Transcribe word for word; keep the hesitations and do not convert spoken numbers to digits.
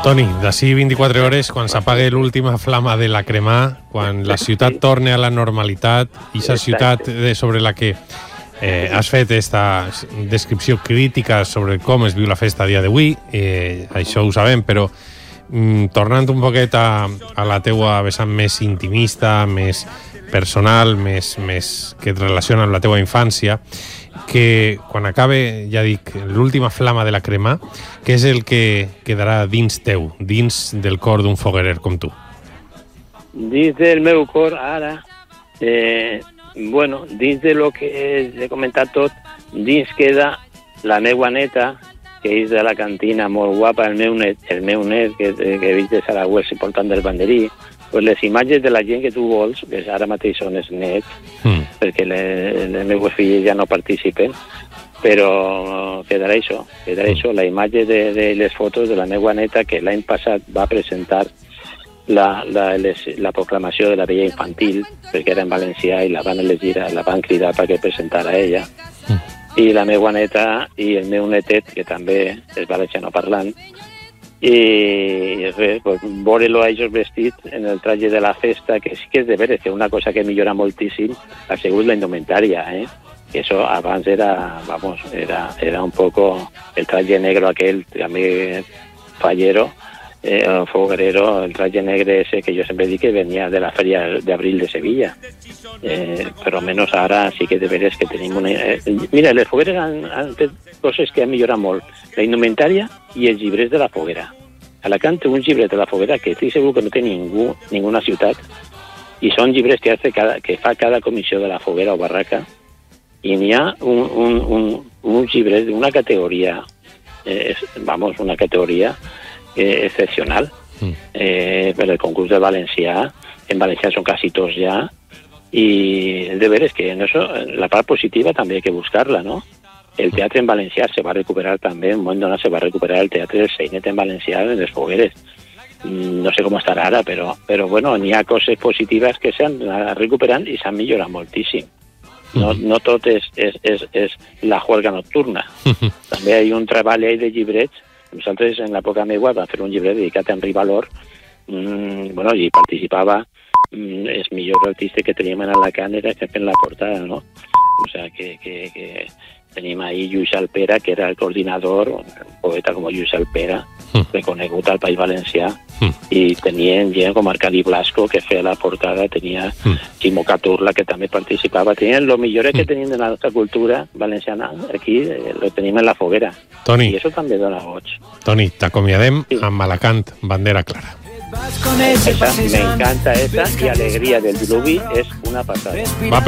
Toni, d'ací vint-i-quatre hores, quan s'apague l'última flama de la cremà, quan la ciutat torni a la normalitat, i aquesta ciutat sobre la que eh, has fet esta descripció crítica sobre com es viu la festa a dia d'avui, eh, això ho sabem, però mm, tornant un poquet a, a la teua vessant més intimista, més personal, més, més que et relaciona amb la teua infància, que quan acabe, ja dic, l'última flama de la crema, què és el que quedarà dins teu, dins del cor d'un foguerer com tu? Dins del meu cor, ara, eh, bueno, dins de lo que he comentat tot, dins queda la meua neta, que és de la cantina, molt guapa, el meu net, el meu net que, que he vist de Saragües portant del banderí, pues les imatges de la gent que tu vols, que ara mateix són els nets, mm. perquè les, les meves filles ja no participen, però quedarà això, quedarà mm. això, la imatge de, de les fotos de la meva neta, que l'any passat va presentar la, la, les, la proclamació de la vella infantil, perquè era en valencià i la van elegir, la van cridar perquè presentara ella, mm. i la meva neta i el meu netet, que també és valenciano parlant, i res, pues, veure-lo a ells vestits en el traje de la festa, que sí que és de veres que una cosa que millora moltíssim ha sigut la indumentària, eh? Que això abans era, vamos, era, era un poco el traje negro aquel, també fallero, eh, foguerero, el traje negre ese que yo siempre di que venía de la feria de abril de Sevilla, eh, però menos ara sí que de veres que tenim una... Eh, mira, les fogueres han, han fet coses que han millorat molt, la indumentària i els llibres de la foguera. Alacant té un llibre de la foguera que estic segur que no té ningú, ninguna ciutat, i són llibres que, hace cada, que fa cada comissió de la foguera o barraca, i n'hi ha un, un, un, un llibre d'una categoria, eh, vamos, una categoria eh, excepcional, mm. eh, per el concurs de valencià, en valencià són quasi tots ja, i de veres que en eso, la part positiva també hay que buscar-la, no? El teatre en valencià se va recuperar també, en un moment donat se va recuperar el teatre del Sainet en valencià en les fogueres. No sé com estarà ara, però, però bueno, n'hi ha coses positives que s'han recuperat i s'han millorat moltíssim. No, no tot és, és, és, és la juerga nocturna. També hi ha un treball de llibrets. Nosaltres en l'època meva vam fer un llibret dedicat a Henri Valor, mm, bueno, i participava mm, el millor artista que teníem en Alacant era que fent la portada, no? O sea, que... que, que tenim ahí Lluís Alpera, que era el coordinador, un poeta com Lluís Alpera, mm. reconegut al País Valencià, mm. i tenien gent com Arcadi Blasco, que feia la portada, tenia mm. Ximo Caturla, que també participava, tenien lo millor que tenien de la nostra cultura valenciana, aquí eh, lo tenim en la foguera. Toni, i això també dona goig. Toni, t'acomiadem sí. amb Alacant, bandera clara. Esa, me encanta esa, y Alegría del Diluvi es una pasada. Va